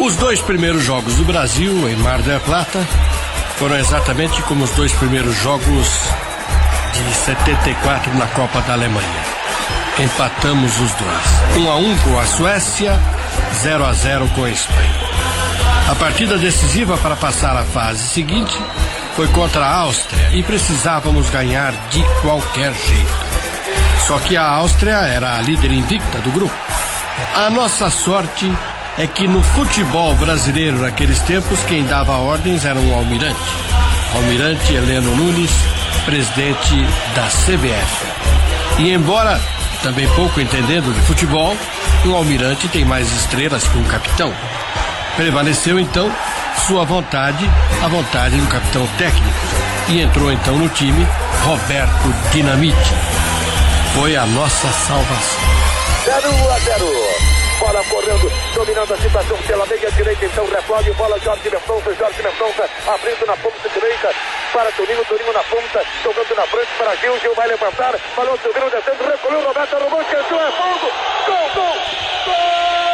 Os dois primeiros jogos do Brasil em Mar del Plata foram exatamente como os dois primeiros jogos de 74 na Copa da Alemanha. Empatamos os dois. 1-1 com a Suécia, 0-0 com a Espanha. A partida decisiva para passar a fase seguinte foi contra a Áustria e precisávamos ganhar de qualquer jeito. Só que a Áustria era a líder invicta do grupo. A nossa sorte é que no futebol brasileiro naqueles tempos quem dava ordens era um almirante Heleno Nunes, presidente da CBF. E embora também pouco entendendo de futebol, um almirante tem mais estrelas que um capitão. Prevaleceu então sua vontade, a vontade do capitão técnico, e entrou então no time Roberto Dinamite. Foi a nossa salvação. 0-0. Bola correndo, dominando a situação pela meia direita, então recolhe bola Jorge Mendonça abrindo na ponta direita para Toninho na ponta, jogando na frente para Gil vai levantar, falou Toninho descendo, recolheu Roberto, arrumou, esqueceu, é fogo, gol!